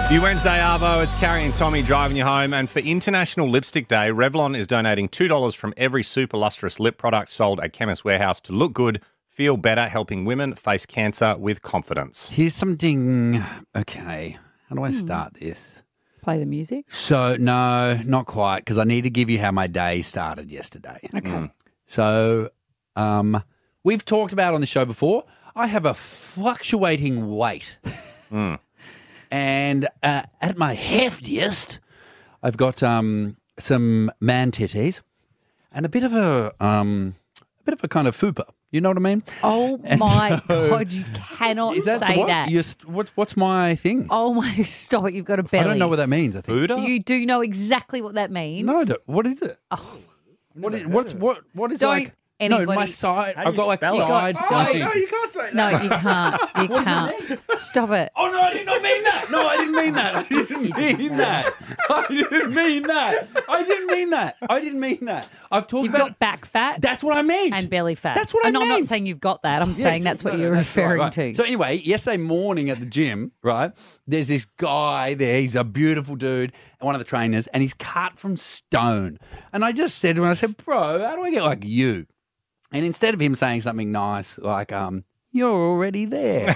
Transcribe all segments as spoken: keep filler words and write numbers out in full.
New Wednesday, Arvo. It's Carrie and Tommy driving you home. And for International Lipstick Day, Revlon is donating two dollars from every super lustrous lip product sold at Chemist Warehouse to look good, feel better, helping women face cancer with confidence. Here's something. Okay, how do I start this? Play the music. So, no, not quite, because I need to give you how my day started yesterday. Okay. Mm. So, um, we've talked about on the show before, I have a fluctuating weight. Mm. And uh, at my heftiest, I've got um, some man titties and a bit of a um, a bit of a kind of fupa. You know what I mean? Oh And my so- God, you cannot Is that say what? that. You st- what, what's my thing? Oh my, stop it, you've got a belly. I don't know what that means. I think. Buddha? You do know exactly what that means. No, I don't. What is it? Oh, What is, what's what? What is Don't like? No, anybody- my side. How do I've you got like spell it? side. Oh, fluffy- no, you can't say that. no, you can't. You can't. Stop it. Oh no, I did not mean that. No, I didn't mean that. I didn't mean that. I didn't mean that. I didn't mean that. I didn't mean that. I've talked You've about. got back fat That's what I meant. and belly fat. That's what I And I'm not meant. saying you've got that. I'm Yes, saying that's what no, no, you're that's right, referring right. to. So anyway, yesterday morning at the gym, right, there's this guy there. He's a beautiful dude, and one of the trainers, and he's cut from stone. And I just said to him, I said, bro, how do I get like you? And instead of him saying something nice like, um, you're already there,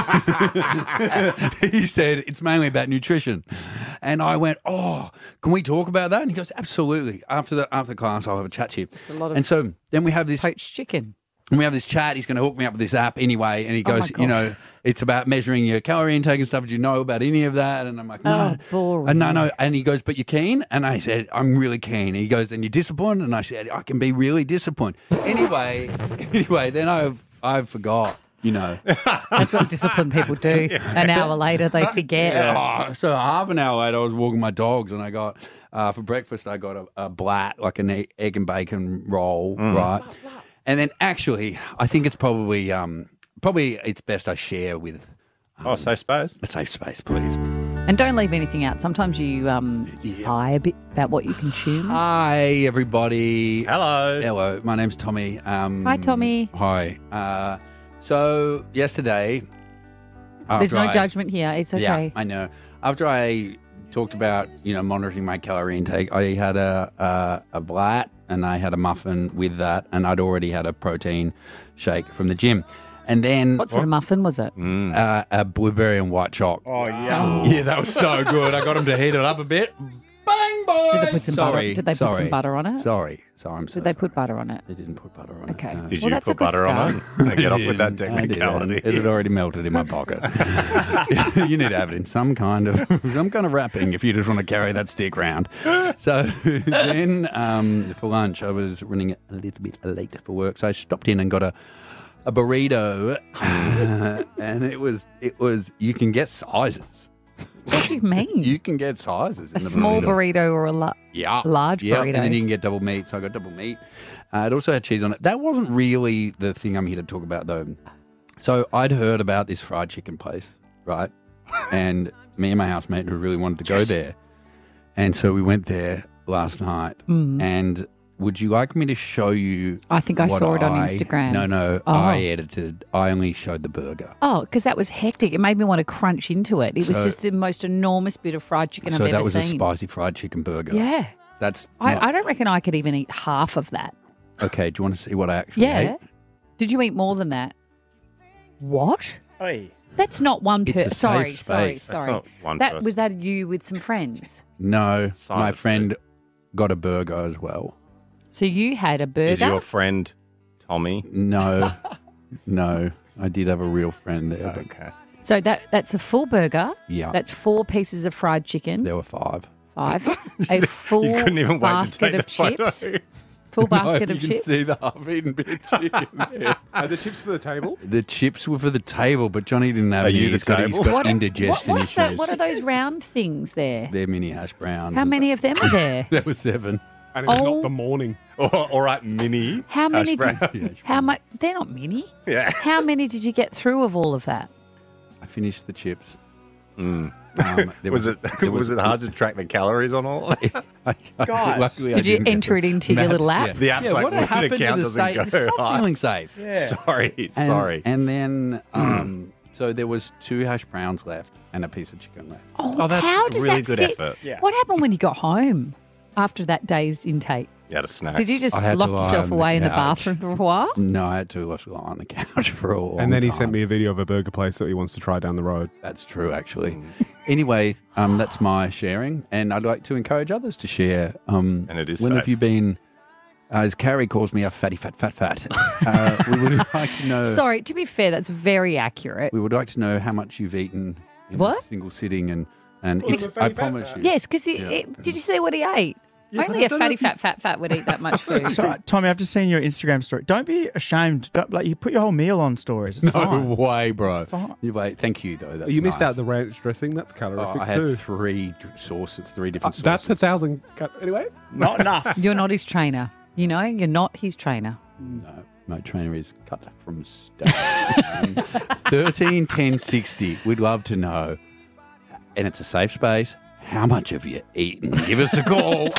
he said, it's mainly about nutrition. And I went, oh, can we talk about that? And he goes, absolutely. After the after class, I'll have a chat to you. a lot of and so then we have this Poached chicken. and we have this chat. He's going to hook me up with this app anyway. And he Oh, my goes, you know, it's about measuring your calorie intake and stuff. Do you know about any of that? And I'm like, no. Oh, boring. And no, no. And he goes, but you're keen? And I said, I'm really keen. And he goes, and you're disciplined? And I said, I can be really disciplined. Anyway, anyway, then I I forgot, you know. That's what disciplined people do. An hour later, they forget. Oh, so half an hour later, I was walking my dogs, and I got uh, for breakfast, I got a, a blat, like an e- egg and bacon roll, right? And then actually, I think it's probably um, probably it's best I share with Oh, safe space. a safe space, please. And don't leave anything out. Sometimes you um, lie a bit about what you consume. Hi, everybody. Hello. Hello, my name's Tommy. Um, Hi, Tommy. Hi. Uh, so yesterday, There's after no I- judgment here. It's okay. Yeah, I know. After I talked about, you know, monitoring my calorie intake, I had a a, a blat and I had a muffin with that, and I'd already had a protein shake from the gym. And then What sort of muffin was it? uh, a blueberry and white choc. Oh, yeah. Yeah, that was so good. I got him to heat it up a bit. Bang, boys! Did they put some butter- Sorry, did they put some sorry. butter on it? Sorry, sorry. I'm so Did they sorry. put butter on it? They didn't put butter on Okay. it. no. Did Well, you that's a put good butter on it? start. Get off with that I didn't. technicality. It had already melted in my pocket. You need to have it in some kind of some kind of wrapping if you just want to carry that stick round. So then um, for lunch, I was running a little bit late for work, so I stopped in and got a a burrito, uh, and it was it was you can get sizes. What do you mean? You can get sizes. a in the small burrito. burrito or a la- Yeah. large yeah, burrito? And then you can get double meat. So I got double meat. Uh, it also had cheese on it. That wasn't really the thing I'm here to talk about, though. So I'd heard about this fried chicken place, right? And me and my housemate who really wanted to go there. And so we went there last night. Mm. And would you like me to show you? I think I what saw it on I- Instagram. No, no. Oh. I edited. I only showed the burger. Oh, because that was hectic. It made me want to crunch into it. It was So- just the most enormous bit of fried chicken so I've that ever was a seen. spicy fried chicken burger. Yeah. That's not- I, I don't reckon I could even eat half of that. okay. Do you want to see what I actually Yeah. ate? Did you eat more than that? What? Hey. That's not one It's a person. safe Sorry, sorry, space. That's sorry. not one that person. was that you with some friends. No, Silent my friend got a burger as well. So you had a burger. Is your friend Tommy? No, no, I did have a real friend there, but Okay. so that that's a full burger. yeah, That's four pieces of fried chicken. there were five. Five. A full You couldn't even wait to basket take of the photo. chips. Full basket no, of you chips. can see the half-eaten bit of chicken there. Are the chips for the table? The chips were for the table, but Johnny didn't have Are any. you the He's got, he's table? got What- indigestion what, what's issues. that? What are those round things there? They're mini hash browns. How many of them are there? There were seven. And it's Oh. not the morning. Or, all right, mini. How many? hash Did, brown. how much? They're not mini. Yeah. How many did you get through of all of that? I finished the chips. Mm. Um, there Was, it there was, it hard to track the calories on all? I, I, Guys. luckily I Did you didn't get enter it the into your maths, little app? yeah. The app's yeah, like, what well, the happened account to the doesn't safe? go It's not high. feeling safe. Sorry, And- sorry. And then, um, So there was two hash browns left and a piece of chicken left. Oh, Oh, that's how does really that good fit? effort. Yeah. What happened when you got home after that day's intake? You had a snack. Did you just I had to lock lie yourself on the away in the couch. bathroom for a while? No, I had to lie on the couch for a long And then he time. sent me a video of a burger place that he wants to try down the road. That's true, actually. Anyway, um, that's my sharing, and I'd like to encourage others to share. Um, And it is When safe. have you been, as Carrie calls me, a fatty, fat, fat, fat? Uh, we would like to know. Sorry, to be fair, that's very accurate. We would like to know how much you've eaten in What? a single sitting, and and Well, it's, I'm a fatty I fat promise fat. you. Yes, because Yeah. did you see what he ate? Yeah, but Only I a don't know fatty, if you- fat, fat, fat would eat that much food. So, Tommy, I've just seen your Instagram story. Don't be ashamed. Don't, like you put your whole meal on stories. It's No fine. way, bro. It's fine. You wait. Thank you, though. That's you missed nice. out the ranch dressing. That's Oh, calorific I had too. three d- sauces, three Uh, different sauces. that's a thousand. Cal- anyway, Not enough. You're not his trainer. You know, you're not his trainer. No, my trainer is cut from stone. Thirteen ten sixty. We'd love to know, and it's a safe space. How much have you eaten? Give us a call.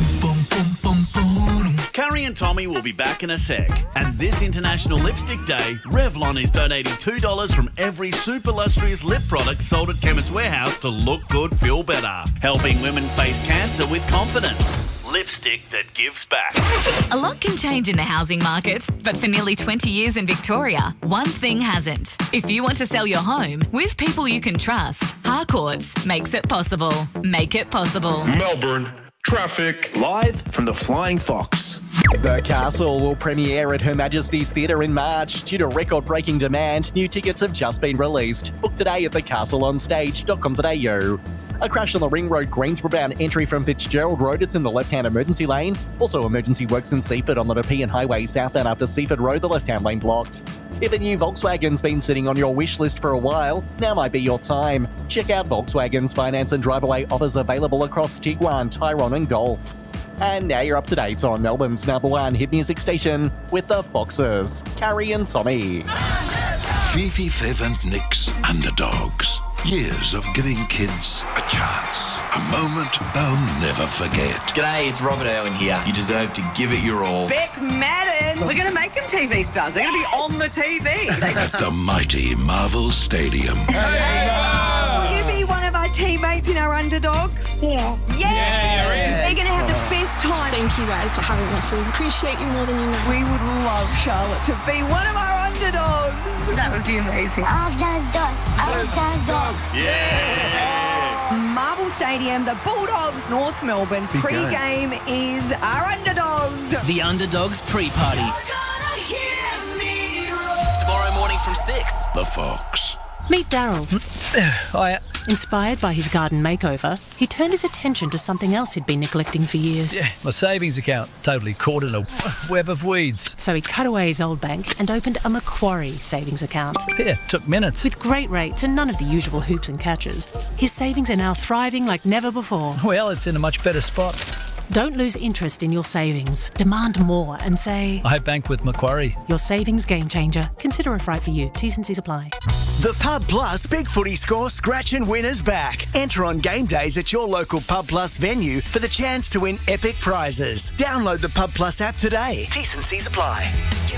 Carrie and Tommy will be back in a sec. And this International Lipstick Day, Revlon is donating two dollars from every super lustrous lip product sold at Chemist Warehouse to look good, feel better. Helping women face cancer with confidence. Lipstick that gives back. A lot can change in the housing market, but for nearly twenty years in Victoria, one thing hasn't. If you want to sell your home with people you can trust, Harcourts makes it possible. Make it possible. Melbourne, traffic. Live from the Flying Fox. The Castle will premiere at Her Majesty's Theatre in March. Due to record-breaking demand, new tickets have just been released. Book today at the castle on stage dot com dot a u. A crash on the Ring Road Greensboro bound entry from Fitzgerald Road. It's in the left-hand emergency lane. Also, emergency works in Seaford on the Nepean Highway southbound after Seaford Road, the left-hand lane blocked. If a new Volkswagen's been sitting on your wish list for a while, now might be your time. Check out Volkswagen's finance and drive-away offers available across Tiguan, Tyrone and Golf. And now you're up to date on Melbourne's number one hit music station with the Foxes, Carrie and Tommy. Fifi, Fev and Nick's Underdogs. Years of giving kids a chance. A moment they'll never forget. G'day, it's Robert Irwin here. You deserve to give it your all. Beck Madden. We're going to make them T V stars. They're going to be on the T V. At the mighty Marvel Stadium. Will you be one of our teammates in our underdogs? Yeah. Yeah! They're going to have the best time. Thank you guys for having us. We appreciate you more than you know. We would love Charlotte to be one of our underdogs. That would be amazing. Underdogs. Underdogs. Marvel Stadium, the Bulldogs, North Melbourne. Pre-game is our underdogs. The Underdogs pre-party. Tomorrow morning from six. The Fox. Meet Daryl. Hiya. Inspired by his garden makeover, he turned his attention to something else he'd been neglecting for years. Yeah, my savings account totally caught in a web of weeds. So he cut away his old bank and opened a Macquarie savings account. Yeah, took minutes. With great rates and none of the usual hoops and catches, his savings are now thriving like never before. Well, it's in a much better spot. Don't lose interest in your savings. Demand more and say, I bank with Macquarie. Your savings game changer. Consider if right for you. T's and C's apply. The Pub Plus Big Footy Score Scratch and Winners back. Enter on game days at your local Pub Plus venue for the chance to win epic prizes. Download the Pub Plus app today. T's and C's apply.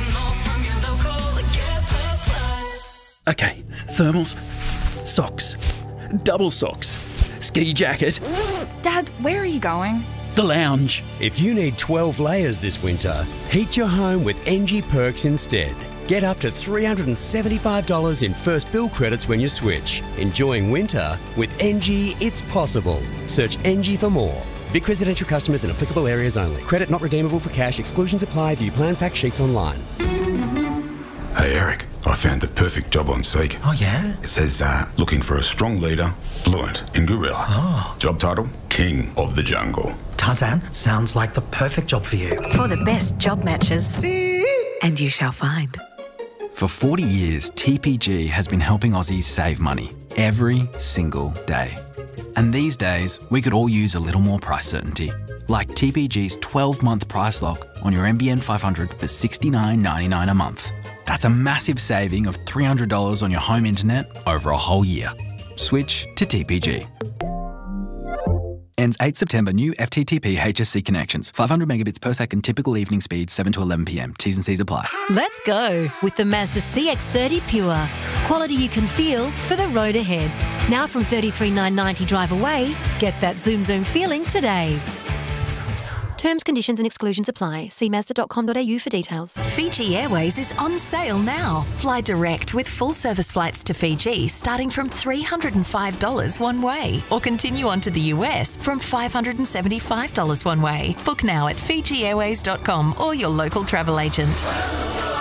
Okay, thermals, socks, double socks, ski jacket, Dad, where are you going? the lounge. If you need twelve layers this winter, heat your home with N G Perks instead. Get up to three hundred seventy-five dollars in first bill credits when you switch. Enjoying winter with N G, it's possible. Search N G for more. Vic Residential customers in applicable areas only. Credit not redeemable for cash. Exclusions apply. View plan fact sheets online. Hey, Eric. I found the perfect job on Seek. Oh, yeah? It says, uh, looking for a strong leader, fluent in gorilla. Oh. Job title, King of the Jungle. Tarzan, sounds like the perfect job for you. For the best job matches. And you shall find. For forty years, T P G has been helping Aussies save money every single day. And these days, we could all use a little more price certainty. Like T P G's twelve-month price lock on your N B N five hundred for sixty-nine ninety-nine a month. That's a massive saving of three hundred dollars on your home internet over a whole year. Switch to T P G. Ends eighth September. New F T T P H S C connections. five hundred megabits per second. Typical evening speed seven to eleven p m. T's and C's apply. Let's go with the Mazda C X thirty Pure. Quality you can feel for the road ahead. Now from thirty-three thousand nine hundred ninety drive away, get that zoom zoom feeling today. Terms, conditions and exclusions apply. See mazda dot com dot a u for details. Fiji Airways is on sale now. Fly direct with full service flights to Fiji starting from three hundred five dollars one way, or continue on to the U S from five hundred seventy-five dollars one way. Book now at fiji airways dot com or your local travel agent.